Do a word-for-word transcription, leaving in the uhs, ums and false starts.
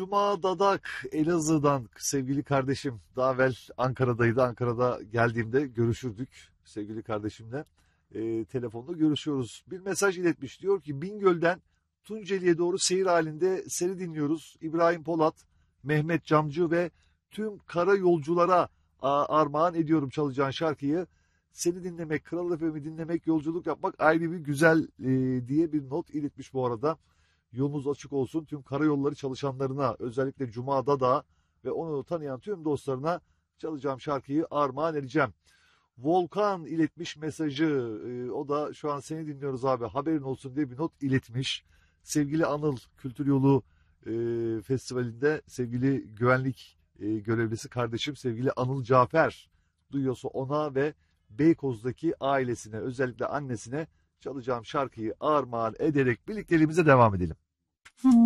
Cuma Dadak Elazığ'dan sevgili kardeşim. Daha evvel Ankara'daydı. Ankara'da geldiğimde görüşürdük sevgili kardeşimle. E, telefonda görüşüyoruz. Bir mesaj iletmiş. Diyor ki Bingöl'den Tunceli'ye doğru seyir halinde seni dinliyoruz. İbrahim Polat, Mehmet Camcı ve tüm kara yolculara a, armağan ediyorum çalacağın şarkıyı. Seni dinlemek, Kral F M'i dinlemek, yolculuk yapmak ayrı bir güzel e, diye bir not iletmiş bu arada. Yolunuz açık olsun tüm karayolları çalışanlarına, özellikle Cuma'da da ve onu tanıyan tüm dostlarına çalacağım şarkıyı armağan edeceğim. Volkan iletmiş mesajı, e, o da şu an seni dinliyoruz abi haberin olsun diye bir not iletmiş. Sevgili Anıl, Kültür Yolu e, Festivali'nde sevgili güvenlik e, görevlisi kardeşim sevgili Anıl Cafer duyuyorsa ona ve Beykoz'daki ailesine, özellikle annesine çalacağım şarkıyı armağan ederek birlikteliğimize devam edelim.